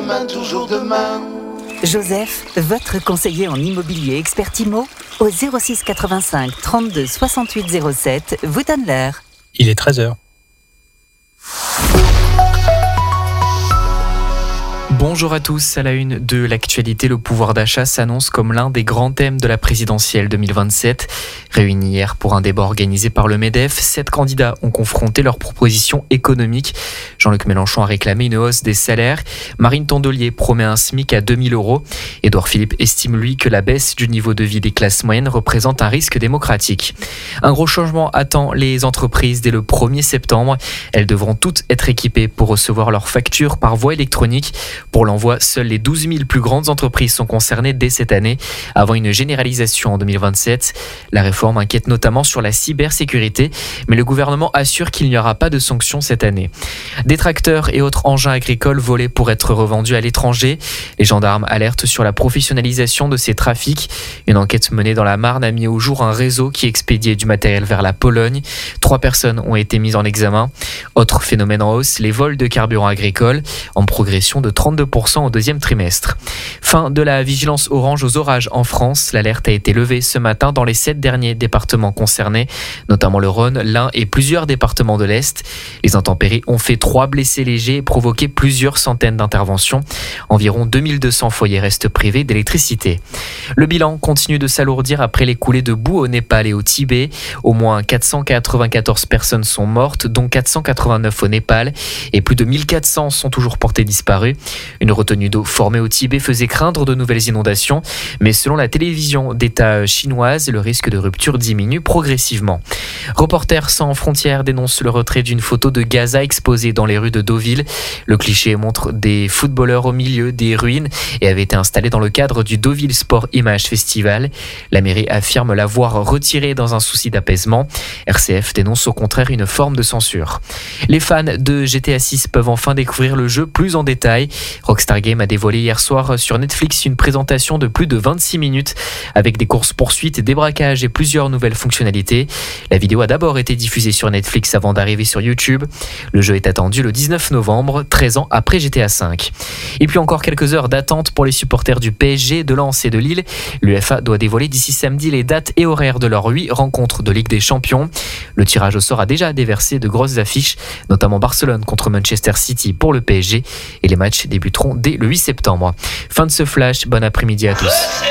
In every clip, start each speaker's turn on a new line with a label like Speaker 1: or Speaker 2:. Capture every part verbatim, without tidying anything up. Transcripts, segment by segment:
Speaker 1: demain, toujours demain.
Speaker 2: Joseph, votre conseiller en immobilier expert IMO, au zéro six quatre-vingt-cinq trente-deux soixante-huit zéro sept, vous donne l'heure.
Speaker 3: Il est treize heures. Bonjour à tous, à la une de l'actualité, le pouvoir d'achat s'annonce comme l'un des grands thèmes de la présidentielle deux mille vingt-sept. Réunis hier pour un débat organisé par le MEDEF, sept candidats ont confronté leurs propositions économiques. Jean-Luc Mélenchon a réclamé une hausse des salaires. Marine Tondelier promet un SMIC à deux mille euros. Édouard Philippe estime, lui, que la baisse du niveau de vie des classes moyennes représente un risque démocratique. Un gros changement attend les entreprises dès le premier septembre. Elles devront toutes être équipées pour recevoir leurs factures par voie électronique. Pour l'envoi, seules les douze mille plus grandes entreprises sont concernées dès cette année, avant une généralisation en deux mille vingt-sept. La réforme inquiète notamment sur la cybersécurité, mais le gouvernement assure qu'il n'y aura pas de sanctions cette année. Des tracteurs et autres engins agricoles volés pour être revendus à l'étranger. Les gendarmes alertent sur la professionnalisation de ces trafics. Une enquête menée dans la Marne a mis au jour un réseau qui expédiait du matériel vers la Pologne. Trois personnes ont été mises en examen. Autre phénomène en hausse, les vols de carburant agricole, en progression de trente-deux pour cent au deuxième trimestre. Fin de la vigilance orange aux orages en France. L'alerte a été levée ce matin dans les sept derniers départements concernés, notamment le Rhône, l'Ain et plusieurs départements de l'Est. Les intempéries ont fait trois blessés légers et provoqué plusieurs centaines d'interventions. Environ deux mille deux cents foyers restent privés d'électricité. Le bilan continue de s'alourdir après les coulées de boue au Népal et au Tibet. Au moins quatre cent quatre-vingt-quatorze personnes sont mortes, dont quatre cent quatre-vingt-neuf au Népal, et plus de mille quatre cents sont toujours portés disparus. Une retenue d'eau formée au Tibet faisait craindre de nouvelles inondations, mais selon la télévision d'État chinoise, le risque de rupture diminue progressivement. Reporters sans frontières dénonce le retrait d'une photo de Gaza exposée dans les rues de Deauville. Le cliché montre des footballeurs au milieu des ruines et avait été installé dans le cadre du Deauville Sport Image Festival. La mairie affirme l'avoir retiré dans un souci d'apaisement. R C F dénonce au contraire une forme de censure. Les fans de G T A six peuvent enfin découvrir le jeu plus en détail. Rockstar Games a dévoilé hier soir sur Netflix une présentation de plus de vingt-six minutes avec des courses-poursuites, des braquages et plusieurs nouvelles fonctionnalités. La vidéo a d'abord été diffusée sur Netflix avant d'arriver sur YouTube. Le jeu est attendu le dix-neuf novembre, treize ans après G T A cinq. Et puis encore quelques heures d'attente pour les supporters du P S G, de Lens et de Lille. L'UEFA doit dévoiler d'ici samedi les dates et horaires de leurs huit rencontres de Ligue des Champions. Le tirage au sort a déjà déversé de grosses affiches, notamment Barcelone contre Manchester City pour le P S G, et les matchs débuteront dès le huit septembre. Fin de ce flash, bon après-midi à tous.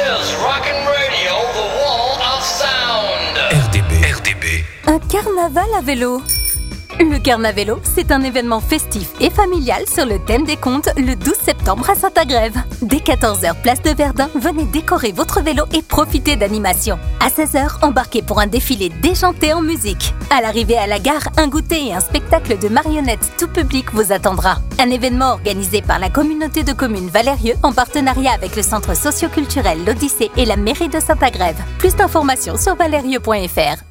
Speaker 4: R D B. R D B.
Speaker 5: Un carnaval à vélo. Le Carnavélo, c'est un événement festif et familial sur le thème des contes le douze septembre à Saint-Agrève. Dès quatorze heures, place de Verdun, venez décorer votre vélo et profiter d'animations. À seize heures, embarquez pour un défilé déjanté en musique. À l'arrivée à la gare, un goûter et un spectacle de marionnettes tout public vous attendra. Un événement organisé par la communauté de communes Valérieux en partenariat avec le centre socio-culturel L'Odyssée et la mairie de Saint-Agrève. Plus d'informations sur valérieux point f r.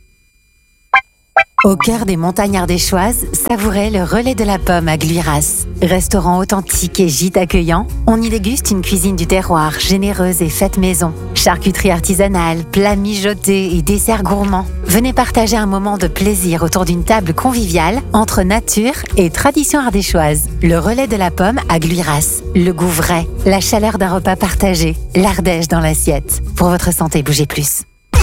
Speaker 6: Au cœur des montagnes ardéchoises, savourez le Relais de la Pomme à Gluiras. Restaurant authentique et gîte accueillant, on y déguste une cuisine du terroir généreuse et faite maison. Charcuterie artisanale, plats mijotés et desserts gourmands. Venez partager un moment de plaisir autour d'une table conviviale entre nature et tradition ardéchoise. Le Relais de la Pomme à Gluiras. Le goût vrai, la chaleur d'un repas partagé, l'Ardèche dans l'assiette. Pour votre santé, bougez plus.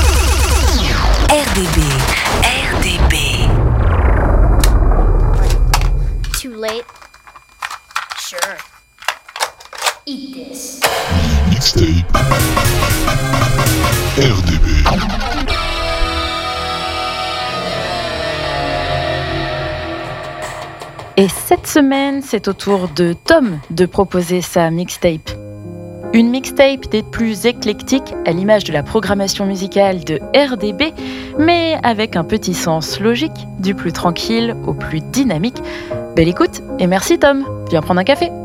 Speaker 7: R D B. R D B.
Speaker 8: Too late? Sure. Eat this.
Speaker 1: Mixtape. R D B.
Speaker 9: Et cette semaine, c'est au tour de Tom de proposer sa mixtape. Une mixtape des plus éclectiques, à l'image de la programmation musicale de R D B, mais avec un petit sens logique, du plus tranquille au plus dynamique. Belle écoute et merci Tom, viens prendre un café.